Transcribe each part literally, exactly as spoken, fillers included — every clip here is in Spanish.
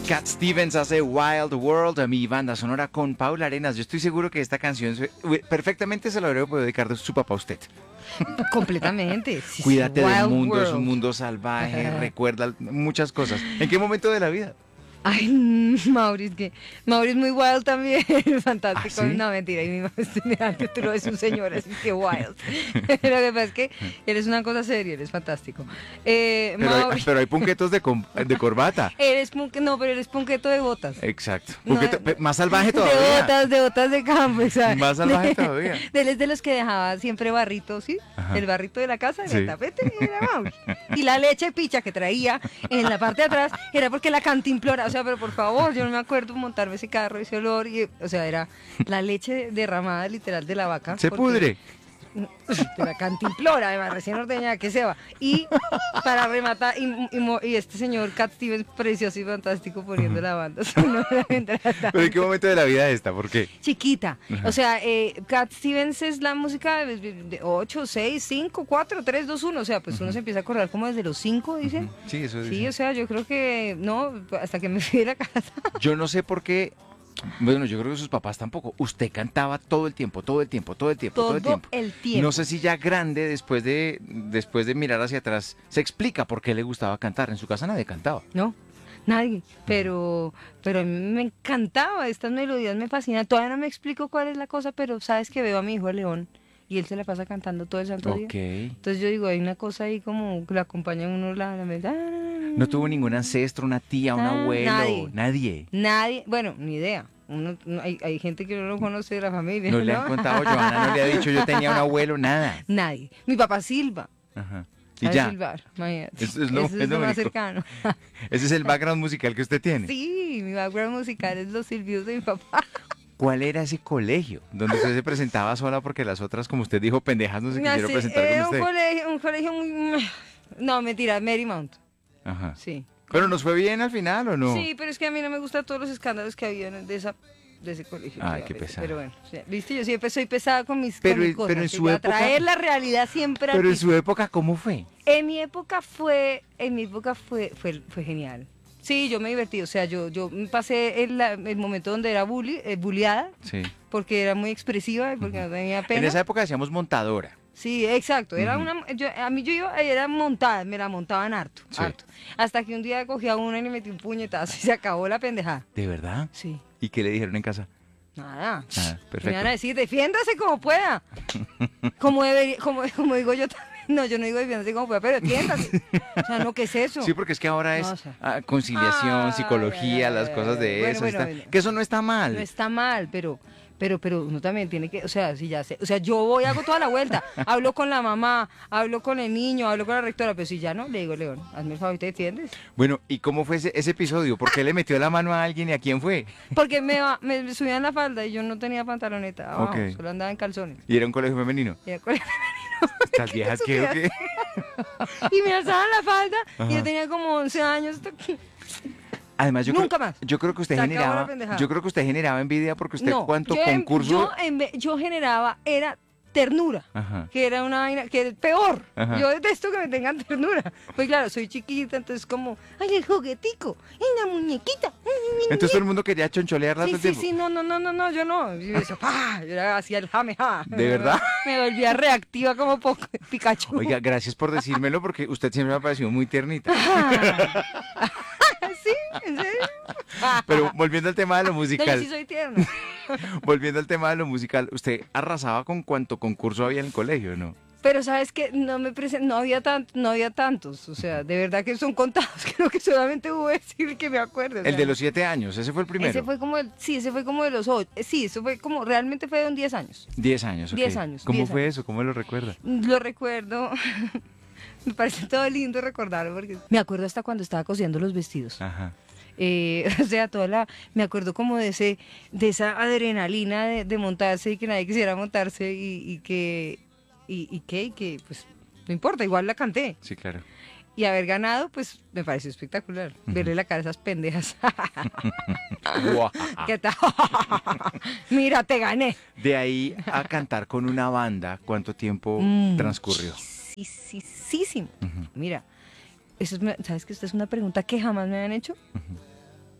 Cat Stevens hace Wild World, a mi banda sonora con Paula Arenas. Yo estoy seguro que esta canción se- perfectamente se la habría podido dedicar de su papá a usted. Completamente. Sí, sí, Cuídate del Wild mundo, es World. un mundo salvaje, recuerda muchas cosas. ¿En qué momento de la vida? Ay, mm, Maurice, que Maurice muy wild también, fantástico. ¿Ah, sí? No, mentira, y mi mamá estoy mirando, tú lo ves un señor, así que wild. Lo que pasa es que él es una cosa seria, él es fantástico. Eh, Pero hay, Maurice, pero hay punquetos de, com- de corbata. él es punk- no, pero él es punqueto de botas. Exacto. No, Punqueto- no. pe- más salvaje De todavía. botas, de botas de campo, exacto. Más salvaje todavía. De él es de los que dejaba siempre barrito, ¿sí? Ajá. El barrito de la casa, en Sí. el tapete, era Maurice. Y la leche picha que traía en la parte de atrás era porque la cantimplora, o sea, pero por favor, yo no me acuerdo montarme ese carro, ese olor, y, o sea, era la leche derramada literal de la vaca. Se porque- pudre. de la cantimplora, además, recién ordeñada, que se va. Y para rematar, y, y mo- y este señor Cat Stevens, precioso y fantástico, poniendo la banda sonora mientras estaba- ¿Pero en qué momento de la vida esta? ¿Por qué? chiquita. O sea, eh, Cat Stevens es la música de, de ocho, seis, cinco, cuatro, tres, dos, uno. O sea, pues uno se empieza a acordar como desde los cinco, dicen. Sí, eso Sí, dice. o sea, yo creo que no, hasta que me fui de la casa. Yo no sé por qué. Bueno, yo creo que sus papás tampoco. Usted cantaba todo el tiempo, todo el tiempo, todo el tiempo, todo, Todo el tiempo. el tiempo. No sé si ya grande, después de, después de mirar hacia atrás, se explica por qué le gustaba cantar. En su casa nadie cantaba. No, nadie. Pero, pero a mí me encantaba, estas melodías me fascinan. Todavía no me explico cuál es la cosa, pero sabes que veo a mi hijo León y él se la pasa cantando todo el santo día. Ok. Entonces yo digo, hay una cosa ahí como que lo acompaña a uno la, la melodía. No tuvo ningún ancestro, una tía, un Ah, abuelo, nadie. nadie. Nadie, bueno, ni idea. Uno, no- hay, hay gente que uno no conoce de la familia. No le han contado, Johanna no le ha dicho yo tenía un abuelo, nada. Nadie. Mi papá silba. Ajá. Y Sabe ya. silbar, imagínate. Eso es lo- Eso es es lo lo más único. cercano. Ese es el background musical que usted tiene. Sí, mi background musical es los silbidos de mi papá. ¿Cuál era ese colegio donde usted se presentaba sola porque las otras, como usted dijo, pendejas no se Me quisieron hace- presentar era con un usted? colegio, un colegio muy... No, mentira, Marymount. Ajá. Sí. ¿Pero nos fue bien al final o no? Sí, pero es que a mí no me gustan todos los escándalos que había de esa de ese colegio. Ay, qué últimamente. pesado. Pero bueno, sí, viste, yo siempre soy pesada con mis, Pero con mis en- cosas. pero en sí, su a época- traer la realidad siempre al Pero en piso. su época, ¿cómo fue? En mi época fue, en mi época fue, fue, fue genial. Sí, yo me divertí, o sea, yo, yo pasé el, la- el momento donde era bully, eh, bulliada, Sí. porque era muy expresiva y porque no tenía pena. En esa época decíamos montadora. Sí, exacto. Era Ujú. una, yo, a mí yo iba, era montada, me la montaban harto, Sí. harto. Hasta que un día cogí a una y le metí un puñetazo y se acabó la pendejada. ¿De verdad? Sí. ¿Y qué le dijeron en casa? Nada. Nada, Me perfecto. van a decir, defiéndase como pueda. Como debería, como, como digo yo también. No, yo no digo defiéndase como pueda, pero defiéndase. O sea, no, ¿qué es eso? Sí, porque es que ahora es No, o sea. ah, conciliación, Ay, psicología, ay, las ay, cosas de bueno, esas. bueno, está- bueno. Que eso no está mal. No está mal, pero, pero, pero uno también tiene que, o sea, si ya sé, o sea, yo voy, hago toda la vuelta, hablo con la mamá, hablo con el niño, hablo con la rectora, pero si ya no, le digo, León, hazme el favor, ¿te entiendes? Bueno, ¿y cómo fue ese, ese episodio? ¿Por qué le metió la mano a alguien y a quién fue? Porque me, va- me subían la falda y yo no tenía pantaloneta abajo, Ok. solo andaba en calzones. ¿Y era un colegio femenino? Y, era colegio ¿Estas viejas qué o qué? y me alzaban la falda y Ajá. yo tenía como once años. Además, yo Nunca creo, más. yo creo que usted Se acabó la generaba, pendejada. yo creo que usted generaba envidia porque usted No, cuánto yo, en- concurso. yo, en ve- yo generaba, era ternura. Ajá. Que era una vaina, que es peor. Ajá. Yo detesto que me tengan ternura. Pues claro, soy chiquita, entonces como, ay, el juguetico, ay, la muñequita. Entonces todo el mundo quería choncholearla Sí, todo el sí, tiempo. sí, no, no, no, no, no, yo no. Y eso, ¡pah! Yo era así el jame, ja. ¿De verdad? Me volvía reactiva como po- Pikachu. Oiga, gracias por decírmelo porque usted siempre me ha parecido muy ternita. ¿Sí? ¿En serio? Pero volviendo al tema de lo No, yo musical, sí soy tierno. volviendo al tema de lo musical, usted arrasaba con cuánto concurso había en el colegio, ¿no? Pero sabes que no me presen- no había tan, no había tantos, o sea, de verdad que son contados, creo que solamente hubo decir que me acuerdo. o El sea. de los siete años, ese fue el primero. Ese fue como el, sí, ese fue como de los ocho, eh, sí, eso fue como, realmente fue de un diez años. Diez años, ok. Diez años, ¿Cómo diez fue años. eso? ¿Cómo lo recuerda? Lo recuerdo, me parece todo lindo recordarlo porque me acuerdo hasta cuando estaba cosiendo los vestidos. Ajá. Eh, o sea, toda la, me acuerdo como de ese, de esa adrenalina de, de montarse y que nadie quisiera montarse y, y que, y, y que, y que, pues, no importa, igual la canté. Sí, claro. Y haber ganado, pues, me pareció espectacular. Verle la cara a esas pendejas. Guau. ¿Qué tal? Mira, te gané. De ahí a cantar con una banda, ¿cuánto tiempo Mm. transcurrió? Sí, sí, sí, sí. Ujú. Mira, eso es, ¿sabes que esta es una pregunta que jamás me han hecho?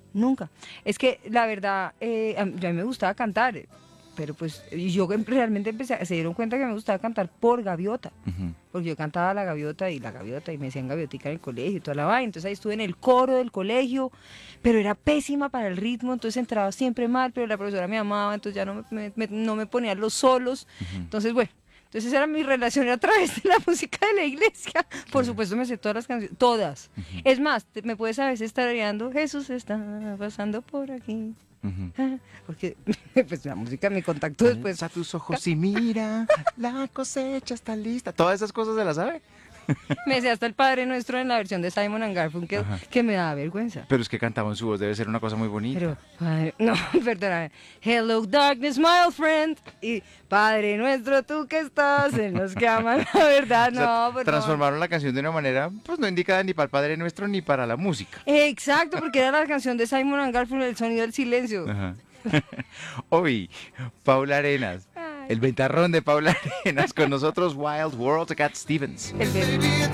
nunca. Es que la verdad, eh, a, mí, a mí me gustaba cantar, eh, pero pues y yo em- realmente empecé, a- se dieron cuenta que me gustaba cantar por gaviota, Ujú. porque yo cantaba la gaviota y la gaviota y me decían gaviotica en el colegio y toda la vaina, entonces ahí estuve en el coro del colegio, pero era pésima para el ritmo, entonces entraba siempre mal, pero la profesora me amaba, entonces ya no me, me- me- no me ponía los solos, entonces bueno. Entonces esa era mi relación a través de la música de la iglesia. Por supuesto me sé todas las canciones, todas. Es más, te- me puedes a veces estar tarareando, Jesús está pasando por aquí. Ujú. Ah, porque pues la música me contactó después. Alza tus ojos y mira, la cosecha está lista. Todas esas cosas se las sabe. Me sé hasta el Padre Nuestro en la versión de Simon and Garfunkel, Ajá. que me da vergüenza. Pero es que cantaba en su voz, debe ser una cosa muy bonita. Pero, Padre- no, perdóname. Hello, darkness, my old friend. Y Padre Nuestro, tú que estás en los que aman la verdad. O sea, No, por transformaron la canción de una manera, pues no indicada ni para el Padre Nuestro ni para la música. Exacto, porque era la canción de Simon and Garfunkel, el sonido del silencio. Ajá. Hoy, Paula Arenas, Ay. el ventarrón de Paula Arenas, con nosotros Wild World de Cat Stevens. El bebé.